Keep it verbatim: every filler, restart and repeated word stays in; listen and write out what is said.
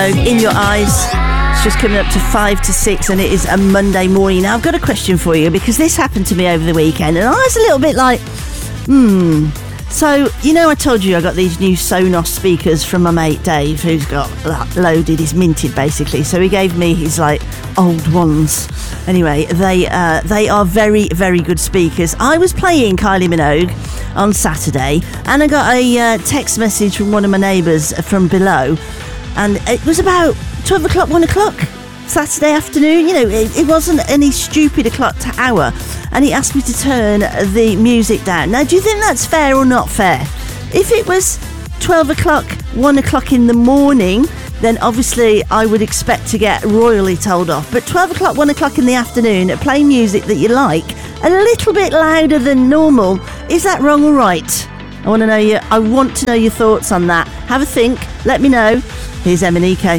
In Your Eyes. It's just coming up to five to six and it is a Monday morning. Now I've got a question for you because this happened to me over the weekend and I was a little bit like, hmm. So, you know, I told you I got these new Sonos speakers from my mate Dave, who's got like, loaded, he's minted basically. So he gave me his like old ones. Anyway, they uh, they are very, very good speakers. I was playing Kylie Minogue on Saturday and I got a uh, text message from one of my neighbours from below. And it was about twelve o'clock, one o'clock Saturday afternoon. You know, it, it wasn't any stupid o'clock to hour. And he asked me to turn the music down. Now, do you think that's fair or not fair? If it was twelve o'clock, one o'clock in the morning, then obviously I would expect to get royally told off. But twelve o'clock, one o'clock in the afternoon, play music that you like a little bit louder than normal, is that wrong or right? I want to know you. I want to know your thoughts on that. Have a think. Let me know. Here's Emanike.